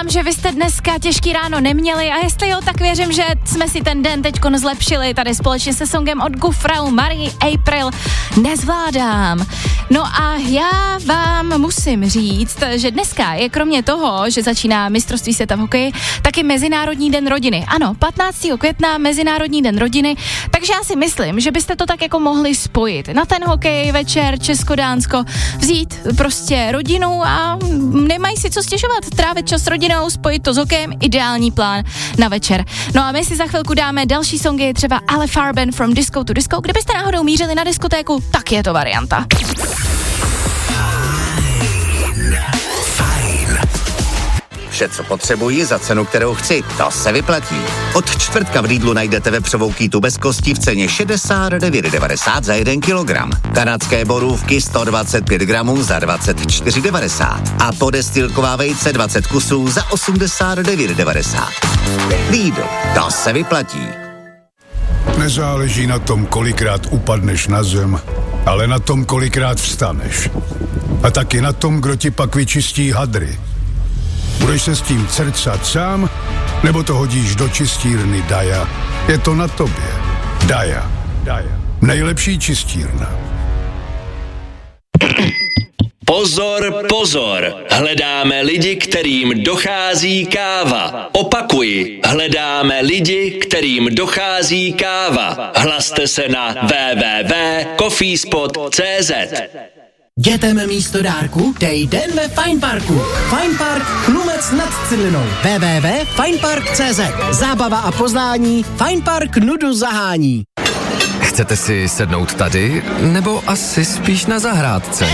doufám, že vy jste dneska těžký ráno neměli a jestli jo, tak věřím, že jsme si ten den teďkon zlepšili tady společně se songem od Gufrau, Marie April, Nezvládám. No a já vám musím říct, že dneska je kromě toho, že začíná mistrovství světa v hokeji, taky Mezinárodní den rodiny. Ano, 15. května Mezinárodní den rodiny, takže já si myslím, že byste to tak jako mohli spojit. Na ten hokej večer Česko-Dánsko vzít prostě rodinu a nemají si co stěžovat. Trávit čas s rodinou, spojit to s hokejem, ideální plán na večer. No a my si za chvilku dáme další songy, třeba Ale Farben From Disco to Disco. Kdybyste náhodou mířili na diskotéku, tak je to varianta. Vše, co potřebuji za cenu, kterou chci, to se vyplatí. Od čtvrtka v Lidlu najdete vepřovou kýtu bez kosti v ceně 69,90 za 1 kilogram. Kanadské borůvky 125 gramů za 24,90 a podestýlková vejce 20 kusů za 89,90. Lidl, to se vyplatí. Nezáleží na tom, kolikrát upadneš na zem, ale na tom, kolikrát vstaneš. A taky na tom, kdo ti pak vyčistí hadry. Budeš se s tím crcat sám, nebo to hodíš do čistírny Daja? Je to na tobě. Daja. Nejlepší čistírna. Pozor, pozor, hledáme lidi, kterým dochází káva. Opakuji, hledáme lidi, kterým dochází káva. Hlaste se na www.coffeespot.cz. Dětem místo dárku dej den ve Fine Parku. Fine Park Chlumec nad Cidlinou. www.finepark.cz. Zábava a poznání. Fine Park nudu zahání. Chcete si sednout tady, nebo asi spíš na zahrádce?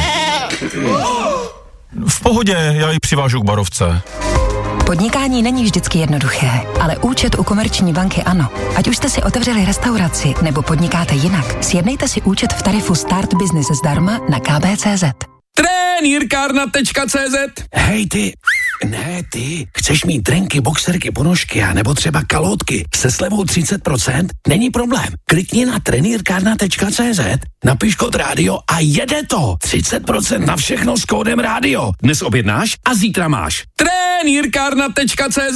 V pohodě, já ji přivážu k barovce. Podnikání není vždycky jednoduché, ale účet u Komerční banky ano. Ať už jste si otevřeli restauraci nebo podnikáte jinak, sjednejte si účet v tarifu Start Business zdarma na kb.cz. Trenýrkárna.cz. Hej ty, ne ty, chceš mít trenky, boxerky, ponožky a nebo třeba kalotky se slevou 30%? Není problém. Klikni na trenýrkárna.cz, napiš kód rádio a jede to. 30% na všechno s kódem rádio. Dnes objednáš a zítra máš. Trenýrkárna.cz.